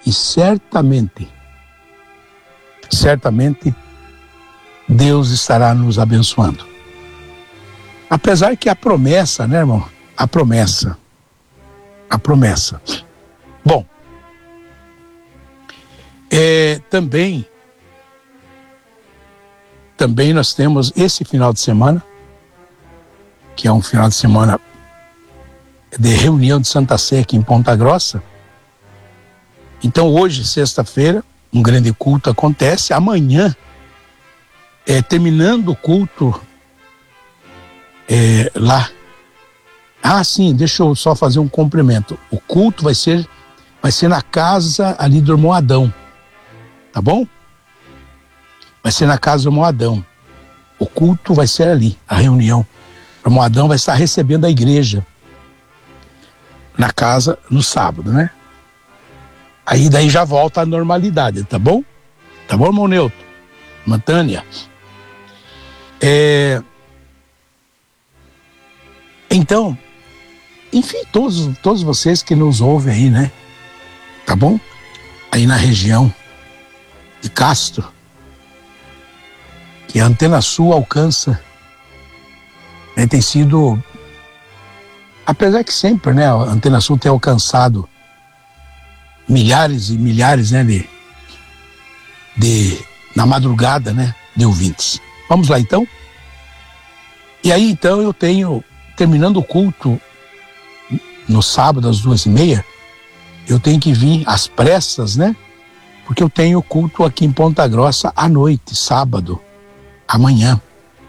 E certamente Deus estará nos abençoando. Apesar que a promessa, né, irmão? A promessa. Bom, também nós temos esse final de semana, que é um final de semana de reunião de Santa Ceia aqui em Ponta Grossa. Então hoje, sexta-feira, um grande culto acontece. Amanhã, terminando o culto lá. Ah, sim, deixa eu só fazer um cumprimento. O culto vai ser na casa ali do irmão Adão, tá bom? Vai ser na casa do irmão Adão. O culto vai ser ali, a reunião. O irmão Adão vai estar recebendo a igreja na casa no sábado, né? Aí daí já volta à normalidade, tá bom? Tá bom, irmão Neuto? Irmã Tânia? Então, enfim, todos vocês que nos ouvem aí, né? Tá bom? Aí na região de Castro, que a Antena Sul alcança, né, tem sido, apesar que sempre, né, a Antena Sul tem alcançado milhares e milhares, né, na madrugada, né, de ouvintes. Vamos lá, então? E aí, então, eu tenho, terminando o culto no sábado às 2h30, eu tenho que vir às pressas, né? Porque eu tenho culto aqui em Ponta Grossa à noite, sábado, amanhã.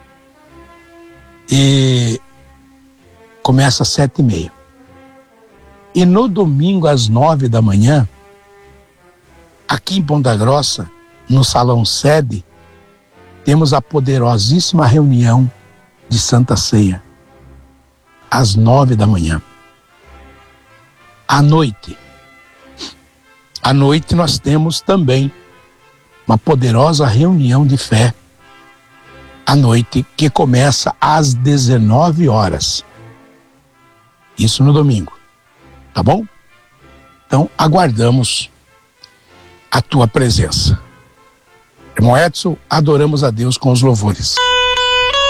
E começa às 7h30. E no domingo às 9 da manhã, aqui em Ponta Grossa, no Salão Sede, temos a poderosíssima reunião de Santa Ceia, às 9 da manhã. À noite nós temos também uma poderosa reunião de fé à noite, que começa às 19 horas. Isso no domingo, tá bom? Então aguardamos a tua presença. Irmão Edson, adoramos a Deus com os louvores.